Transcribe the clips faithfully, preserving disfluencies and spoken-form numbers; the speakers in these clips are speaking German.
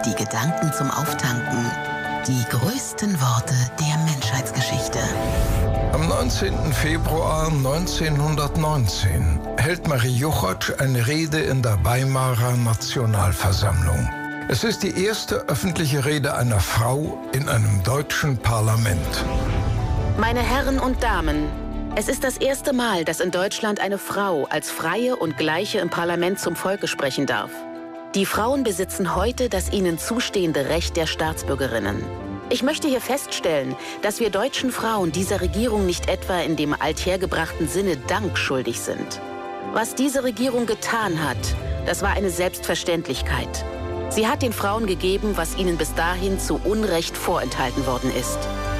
die Gedanken zum Auftanken, die größten Worte der Menschheitsgeschichte. Am neunzehnten Februar neunzehnhundertneunzehn hält Marie Juchacz eine Rede in der Weimarer Nationalversammlung. Es ist die erste öffentliche Rede einer Frau in einem deutschen Parlament. Meine Herren und Damen, es ist das erste Mal, dass in Deutschland eine Frau als Freie und Gleiche im Parlament zum Volke sprechen darf. Die Frauen besitzen heute das ihnen zustehende Recht der Staatsbürgerinnen. Ich möchte hier feststellen, dass wir deutschen Frauen dieser Regierung nicht etwa in dem althergebrachten Sinne Dank schuldig sind. Was diese Regierung getan hat, das war eine Selbstverständlichkeit. Sie hat den Frauen gegeben, was ihnen bis dahin zu Unrecht vorenthalten worden ist.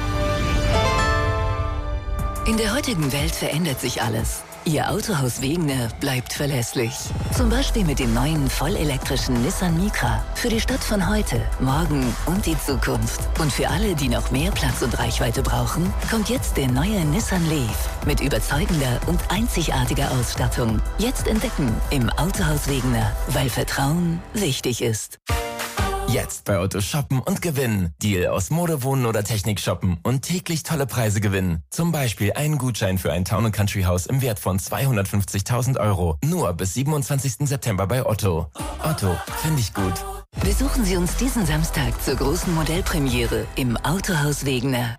In der heutigen Welt verändert sich alles. Ihr Autohaus Wegener bleibt verlässlich. Zum Beispiel mit dem neuen vollelektrischen Nissan Micra. Für die Stadt von heute, morgen und die Zukunft. Und für alle, die noch mehr Platz und Reichweite brauchen, kommt jetzt der neue Nissan Leaf. Mit überzeugender und einzigartiger Ausstattung. Jetzt entdecken im Autohaus Wegener, weil Vertrauen wichtig ist. Jetzt bei Otto shoppen und gewinnen. Deal aus Mode, Wohnen oder Technik shoppen und täglich tolle Preise gewinnen. Zum Beispiel einen Gutschein für ein Town und Country Haus im Wert von zweihundertfünfzigtausend Euro. Nur bis siebenundzwanzigsten September bei Otto. Otto, finde ich gut. Besuchen Sie uns diesen Samstag zur großen Modellpremiere im Autohaus Wegener.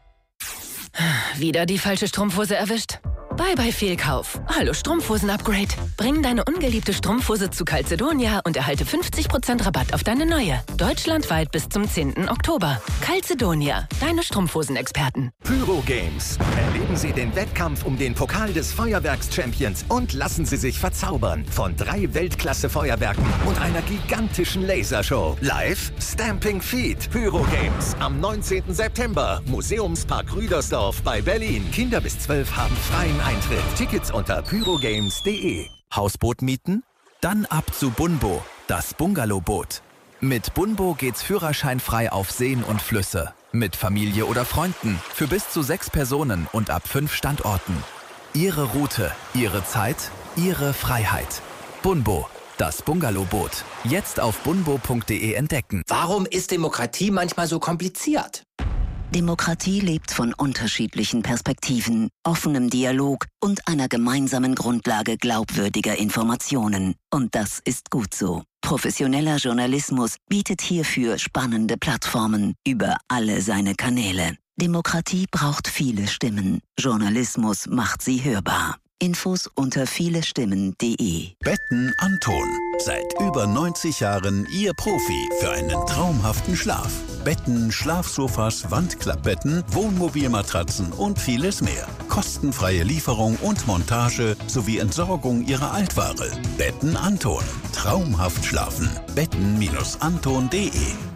Wieder die falsche Strumpfhose erwischt? Bye bye Fehlkauf. Hallo Strumpfhosen-Upgrade. Bring deine ungeliebte Strumpfhose zu Calzedonia und erhalte fünfzig Prozent Rabatt auf deine neue. Deutschlandweit bis zum zehnten Oktober. Calzedonia, deine Strumpfhosen-Experten. Pyro Games. Erleben Sie den Wettkampf um den Pokal des Feuerwerks-Champions und lassen Sie sich verzaubern von drei Weltklasse-Feuerwerken und einer gigantischen Lasershow. Live Stamping Feet. Pyro Games am neunzehnten September. Museumspark Rüdersdorf bei Berlin. Kinder bis zwölf haben freien Eintritt. Tickets unter pyrogames punkt de. Hausboot mieten? Dann ab zu Bunbo, das Bungalowboot. Mit Bunbo geht's führerscheinfrei auf Seen und Flüsse. Mit Familie oder Freunden, für bis zu sechs Personen und ab fünf Standorten. Ihre Route, Ihre Zeit, Ihre Freiheit. Bunbo, das Bungalowboot. Jetzt auf bunbo punkt de entdecken. Warum ist Demokratie manchmal so kompliziert? Demokratie lebt von unterschiedlichen Perspektiven, offenem Dialog und einer gemeinsamen Grundlage glaubwürdiger Informationen. Und das ist gut so. Professioneller Journalismus bietet hierfür spannende Plattformen über alle seine Kanäle. Demokratie braucht viele Stimmen. Journalismus macht sie hörbar. Infos unter vielestimmen punkt de. Betten Anton. Seit über neunzig Jahren Ihr Profi für einen traumhaften Schlaf. Betten, Schlafsofas, Wandklappbetten, Wohnmobilmatratzen und vieles mehr. Kostenfreie Lieferung und Montage sowie Entsorgung Ihrer Altware. Betten Anton. Traumhaft schlafen. betten Anton punkt de.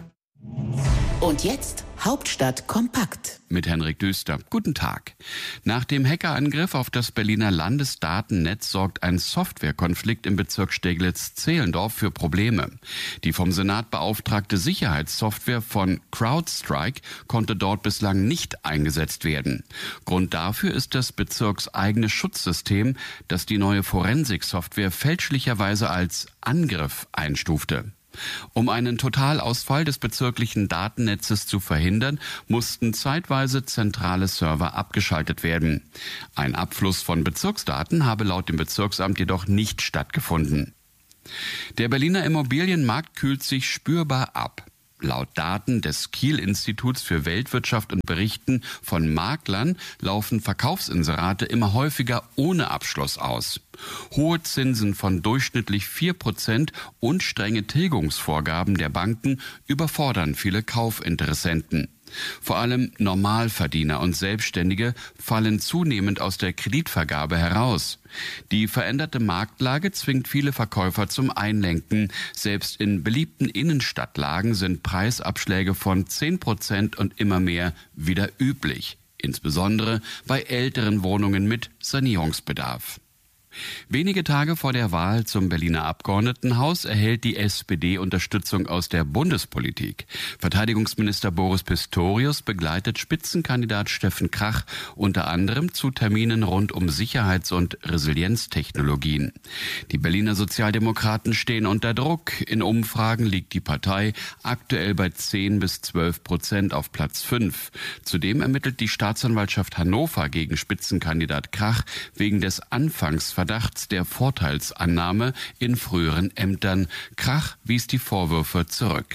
Und jetzt Hauptstadt kompakt. Mit Henrik Düster. Guten Tag. Nach dem Hackerangriff auf das Berliner Landesdatennetz sorgt ein Softwarekonflikt im Bezirk Steglitz-Zehlendorf für Probleme. Die vom Senat beauftragte Sicherheitssoftware von CrowdStrike konnte dort bislang nicht eingesetzt werden. Grund dafür ist das bezirkseigene Schutzsystem, das die neue Forensik-Software fälschlicherweise als Angriff einstufte. Um einen Totalausfall des bezirklichen Datennetzes zu verhindern, mussten zeitweise zentrale Server abgeschaltet werden. Ein Abfluss von Bezirksdaten habe laut dem Bezirksamt jedoch nicht stattgefunden. Der Berliner Immobilienmarkt kühlt sich spürbar ab. Laut Daten des Kiel-Instituts für Weltwirtschaft und Berichten von Maklern laufen Verkaufsinserate immer häufiger ohne Abschluss aus. Hohe Zinsen von durchschnittlich vier Prozent und strenge Tilgungsvorgaben der Banken überfordern viele Kaufinteressenten. Vor allem Normalverdiener und Selbstständige fallen zunehmend aus der Kreditvergabe heraus. Die veränderte Marktlage zwingt viele Verkäufer zum Einlenken. Selbst in beliebten Innenstadtlagen sind Preisabschläge von zehn Prozent und immer mehr wieder üblich. Insbesondere bei älteren Wohnungen mit Sanierungsbedarf. Wenige Tage vor der Wahl zum Berliner Abgeordnetenhaus erhält die S P D Unterstützung aus der Bundespolitik. Verteidigungsminister Boris Pistorius begleitet Spitzenkandidat Steffen Krach unter anderem zu Terminen rund um Sicherheits- und Resilienztechnologien. Die Berliner Sozialdemokraten stehen unter Druck. In Umfragen liegt die Partei aktuell bei zehn bis zwölf Prozent auf Platz fünf. Zudem ermittelt die Staatsanwaltschaft Hannover gegen Spitzenkandidat Krach wegen des Anfangsverdachts der Vorteilsannahme in früheren Ämtern. Krach wies die Vorwürfe zurück.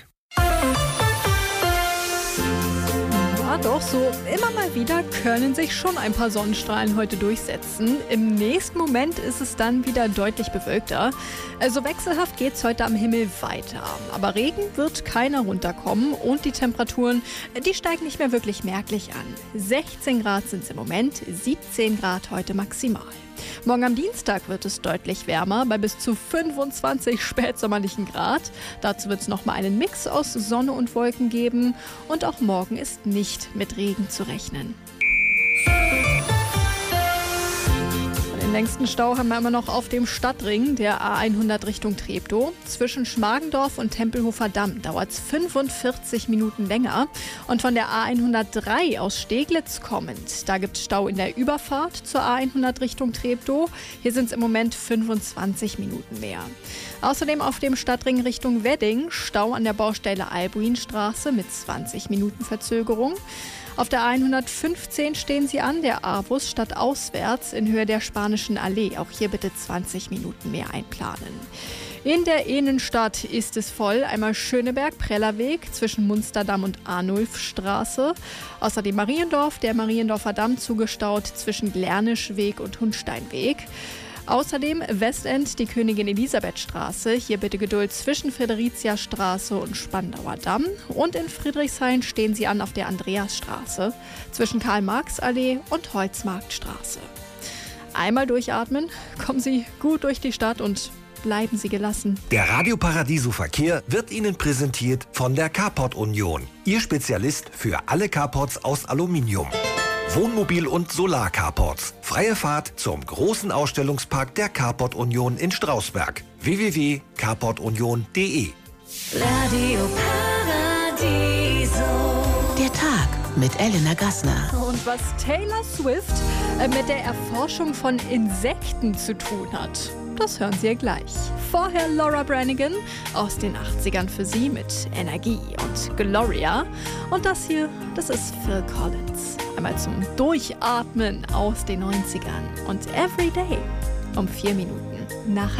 Ja, doch, so immer mal wieder können sich schon ein paar Sonnenstrahlen heute durchsetzen. Im nächsten Moment ist es dann wieder deutlich bewölkter. Also wechselhaft geht's heute am Himmel weiter. Aber Regen wird keiner runterkommen und die Temperaturen, die steigen nicht mehr wirklich merklich an. sechzehn Grad sind es im Moment, siebzehn Grad heute maximal. Morgen am Dienstag wird es deutlich wärmer, bei bis zu fünfundzwanzig spätsommerlichen Grad. Dazu wird es nochmal einen Mix aus Sonne und Wolken geben. Und auch morgen ist nicht mit Regen zu rechnen. Den längsten Stau haben wir immer noch auf dem Stadtring, der A hundert Richtung Treptow. Zwischen Schmargendorf und Tempelhofer Damm dauert es fünfundvierzig Minuten länger. Und von der A hundertdrei aus Steglitz kommend, da gibt es Stau in der Überfahrt zur A hundert Richtung Treptow. Hier sind es im Moment fünfundzwanzig Minuten mehr. Außerdem auf dem Stadtring Richtung Wedding Stau an der Baustelle Albuinstraße mit zwanzig Minuten Verzögerung. Auf der A hundertfünfzehn stehen Sie an, der A-Bus stadtauswärts in Höhe der Spanischen Allee. Auch hier bitte zwanzig Minuten mehr einplanen. In der Innenstadt ist es voll. Einmal Schöneberg-Prellerweg zwischen Munsterdamm und Arnulfstraße. Außerdem Mariendorf, der Mariendorfer Damm zugestaut zwischen Lernischweg und Hundsteinweg. Außerdem Westend, die Königin-Elisabeth-Straße. Hier bitte Geduld zwischen Fridericiastraße und Spandauer Damm. Und in Friedrichshain stehen Sie an auf der Andreasstraße zwischen Karl-Marx-Allee und Holzmarktstraße. Einmal durchatmen, kommen Sie gut durch die Stadt und bleiben Sie gelassen. Der Radio Paradiso Verkehr wird Ihnen präsentiert von der Carport Union. Ihr Spezialist für alle Carports aus Aluminium. Wohnmobil- und Solar-Carports. Freie Fahrt zum großen Ausstellungspark der Carport Union in Strausberg. w w w punkt carport union punkt d e Radio Paradiso. Der Tag mit Elena Gassner. Und was Taylor Swift mit der Erforschung von Insekten zu tun hat, das hören Sie ja gleich. Vorher Laura Branigan aus den achtzigern für Sie mit Energie und Gloria. Und das hier, das ist Phil Collins. Einmal zum Durchatmen aus den neunzigern. Und Everyday um vier Minuten nach